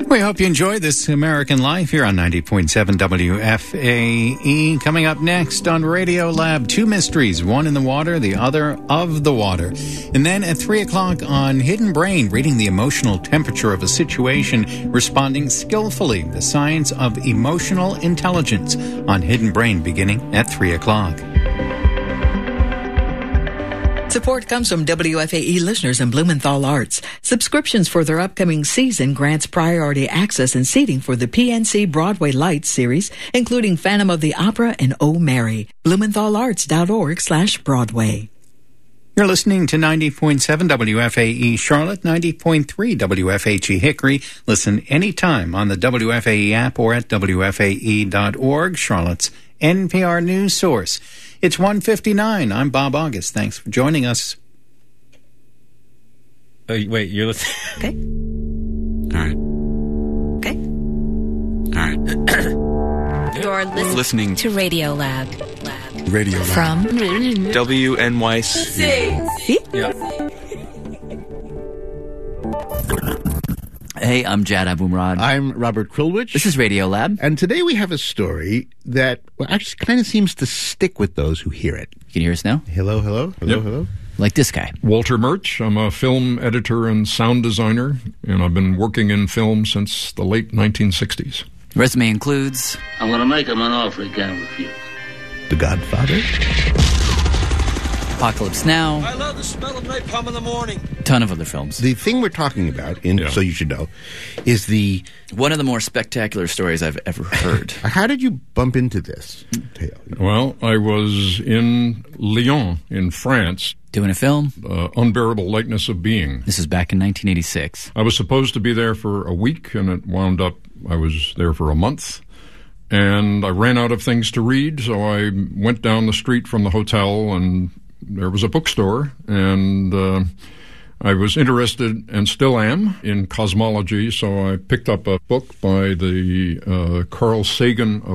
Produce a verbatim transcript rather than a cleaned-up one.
We hope you enjoy This American Life here on ninety point seven W F A E. Coming up next on Radio Lab, two mysteries, one in the water, the other of the water. And then at three o'clock on Hidden Brain, reading the emotional temperature of a situation, responding skillfully, the science of emotional intelligence on Hidden Brain beginning at three o'clock. Support comes from W F A E listeners and Blumenthal Arts. Subscriptions for their upcoming season grants priority access and seating for the P N C Broadway Lights series, including Phantom of the Opera and Oh Mary. BlumenthalArts.org slash Broadway. You're listening to ninety point seven W F A E Charlotte, ninety point three W F H E Hickory. Listen anytime on the W F A E app or at W F A E dot org, Charlotte's N P R news source. It's one fifty-nine. I'm Bob August. Thanks for joining us. Oh, wait, you're listening? Okay. All right. Okay. All right. You're listening, Listening to Radio Lab. Lab. Radio Lab. From W N Y C. Yeah. Hey, I'm Jad Abumrad. I'm Robert Krulwich. This is Radio Lab. And today we have a story that well, actually kind of seems to stick with those who hear it. You can hear us now? Hello, hello, hello, Yep. hello. Like this guy. Walter Murch. I'm a film editor and sound designer, and I've been working in film since the late nineteen sixties. Resume includes I'm going to make him an offer he can't refuse. The Godfather. Apocalypse Now, I love the smell of napalm in the morning. ton of other films. The thing we're talking about, in, Yeah. so you should know, is the... One of the more spectacular stories I've ever heard. How did you bump into this tale? Well, I was in Lyon, in France, Doing a film. uh, Unbearable Lightness of Being. This is back in nineteen eighty-six. I was supposed to be there for a week, and it wound up, I was there for a month. And I ran out of things to read, so I went down the street from the hotel, and there was a bookstore, and uh, I was interested, and still am, in cosmology, so I picked up a book by the uh, Carl Sagan of